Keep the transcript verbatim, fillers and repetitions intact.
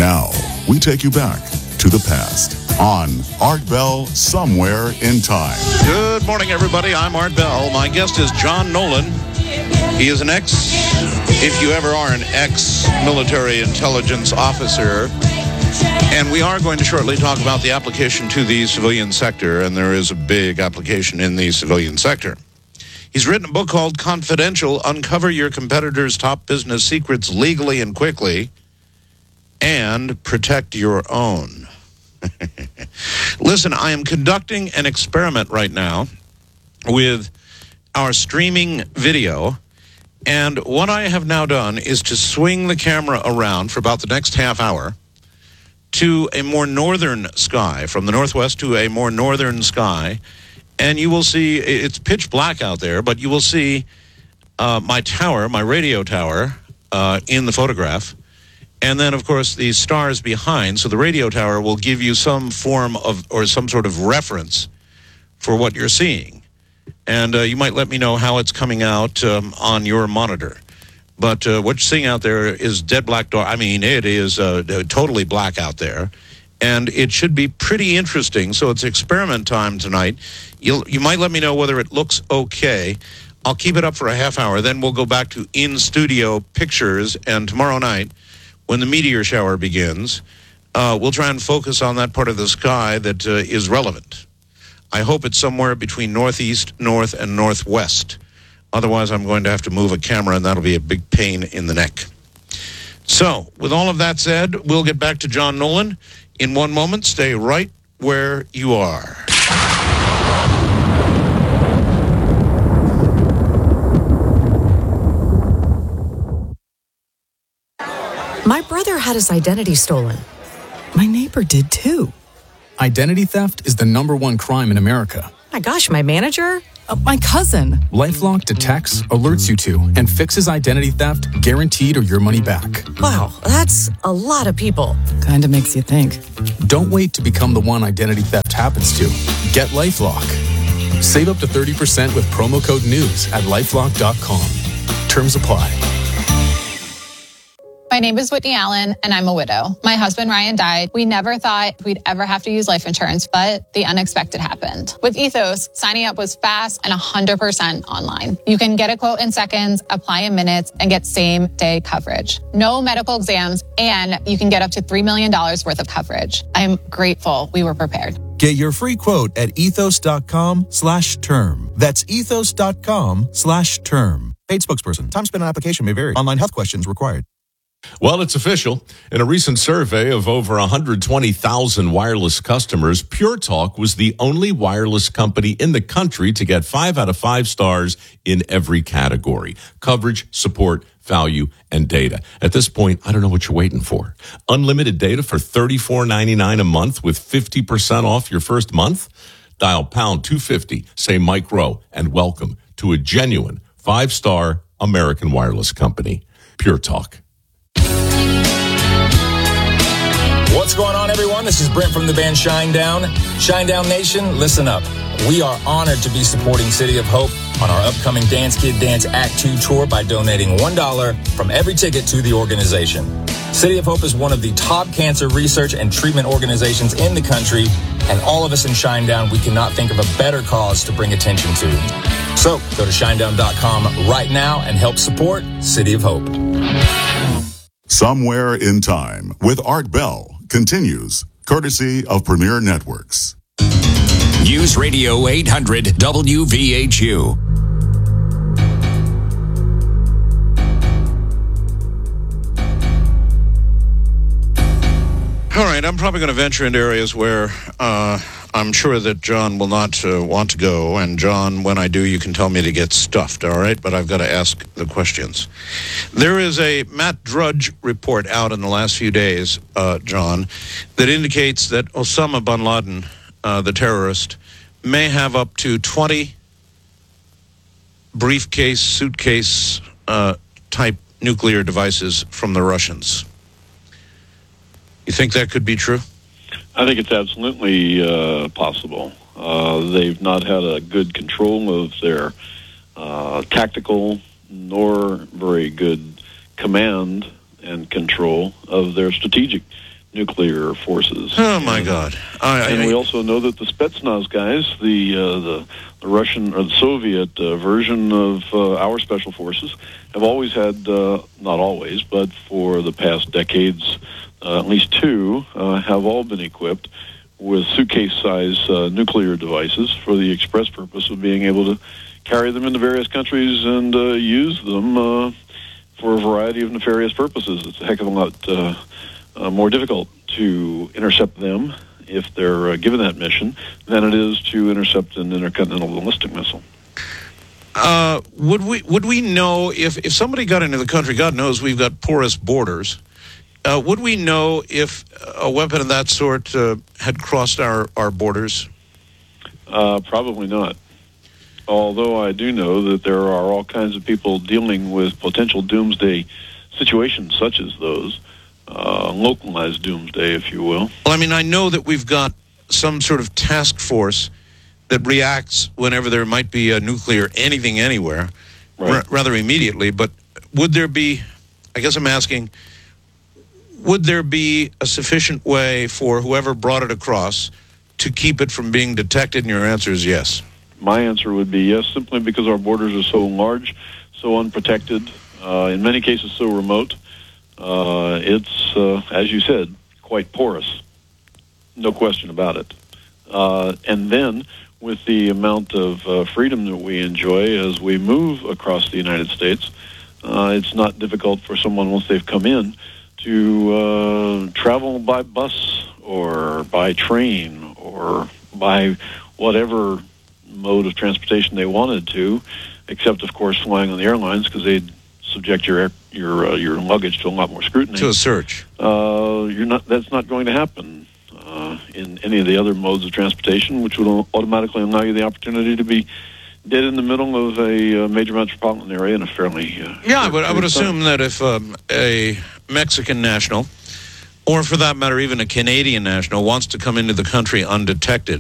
Now, we take you back to the past on Art Bell Somewhere in Time. Good morning, everybody. I'm Art Bell. My guest is John Nolan. He is an ex, if you ever are an ex-military intelligence officer. And we are going to shortly talk about the application to the civilian sector, and there is a big application in the civilian sector. He's written a book called Confidential: Uncover Your Competitors' Top Business Secrets Legally and Quickly, and Protect Your Own. Listen, I am conducting an experiment right now with our streaming video, and what I have now done is to swing the camera around for about the next half hour to a more northern sky, from the northwest to a more northern sky, and you will see, it's pitch black out there, but you will see uh, my tower, my radio tower, uh, in the photograph, and then, of course, the stars behind. So the radio tower will give you some form of, or some sort of reference for what you're seeing. And uh, you might let me know how it's coming out um, on your monitor. But uh, what you're seeing out there is dead black. Dark. I mean, it is uh, totally black out there. And it should be pretty interesting. So it's experiment time tonight. You'll, you might let me know whether it looks okay. I'll keep it up for a half hour. Then we'll go back to in-studio pictures. And tomorrow night, when the meteor shower begins, uh, we'll try and focus on that part of the sky that uh, is relevant. I hope it's somewhere between northeast, north, and northwest. Otherwise, I'm going to have to move a camera, and that'll be a big pain in the neck. So, with all of that said, we'll get back to John Nolan in one moment. Stay right where you are. My brother had his identity stolen. My neighbor did too. Identity theft is the number one crime in America. My gosh, my manager? Uh, my cousin. LifeLock detects, alerts you to, and fixes identity theft, guaranteed or your money back. Wow, that's a lot of people. Kinda makes you think. Don't wait to become the one identity theft happens to. Get LifeLock. Save up to thirty percent with promo code NEWS at lifelock dot com. Terms apply. My name is Whitney Allen, and I'm a widow. My husband, Ryan, died. We never thought we'd ever have to use life insurance, but the unexpected happened. With Ethos, signing up was fast and one hundred percent online. You can get a quote in seconds, apply in minutes, and get same-day coverage. No medical exams, and you can get up to three million dollars worth of coverage. I'm grateful we were prepared. Get your free quote at ethos.com slash term. That's ethos.com slash term. Paid spokesperson. Time spent on application may vary. Online health questions required. Well, it's official. In a recent survey of over one hundred twenty thousand wireless customers, Pure Talk was the only wireless company in the country to get five out of five stars in every category: coverage, support, value, and data. At this point, I don't know what you're waiting for. Unlimited data for thirty-four ninety-nine a month with fifty percent off your first month? Dial pound two fifty, say Mike Rowe, and welcome to a genuine five-star American wireless company. Pure Talk. What's going on, everyone? This is Brent from the band Shinedown. Shinedown Nation, listen up. We are honored to be supporting City of Hope on our upcoming Dance Kid Dance Act two tour by donating one dollar from every ticket to the organization. City of Hope is one of the top cancer research and treatment organizations in the country, and all of us in Shinedown, we cannot think of a better cause to bring attention to. So go to shinedown dot com right now and help support City of Hope. Somewhere in Time with Art Bell continues, courtesy of Premier Networks. News Radio eight hundred W V H U. All right, I'm probably going to venture into areas where uh, I'm sure that John will not uh, want to go. And John, when I do, you can tell me to get stuffed, all right? But I've got to ask the questions. There is a Matt Drudge report out in the last few days, uh, John, that indicates that Osama bin Laden, uh, the terrorist, may have up to twenty briefcase, suitcase uh, type nuclear devices from the Russians. You think that could be true? I think it's absolutely uh, possible. Uh, they've not had a good control of their uh, tactical nor very good command and control of their strategic nuclear forces. Oh my God! I, and I, we also know that the Spetsnaz guys, the uh, the, the Russian or the Soviet uh, version of uh, our special forces, have always had, uh, not always, but for the past decades, uh, at least two, uh, have all been equipped with suitcase-sized uh, nuclear devices for the express purpose of being able to carry them into various countries and uh, use them uh, for a variety of nefarious purposes. It's a heck of a lot uh, uh, more difficult to intercept them if they're uh, given that mission than it is to intercept an intercontinental ballistic missile. Uh, would we would we know if, if somebody got into the country? God knows we've got porous borders. Uh, would we know if a weapon of that sort uh, had crossed our, our borders? Uh, probably not. Although I do know that there are all kinds of people dealing with potential doomsday situations such as those, uh, localized doomsday, if you will. Well, I mean, I know that we've got some sort of task force that reacts whenever there might be a nuclear anything anywhere, right. r- rather immediately. But would there be, I guess I'm asking, would there be a sufficient way for whoever brought it across to keep it from being detected? And your answer is yes. My answer would be yes, simply because our borders are so large, so unprotected, uh, in many cases so remote. Uh, it's, uh, as you said, quite porous. No question about it. Uh, and then, with the amount of uh, freedom that we enjoy as we move across the United States, uh, it's not difficult for someone, once they've come in, to uh, travel by bus or by train or by whatever mode of transportation they wanted to, except, of course, flying on the airlines, because they'd subject your your uh, your luggage to a lot more scrutiny. To a search. Uh, you're not. That's not going to happen uh, in any of the other modes of transportation, which would automatically allow you the opportunity to be dead in the middle of a uh, major metropolitan area in a fairly uh, yeah. I would I would time. assume that if um, a Mexican national, or for that matter, even a Canadian national, wants to come into the country undetected,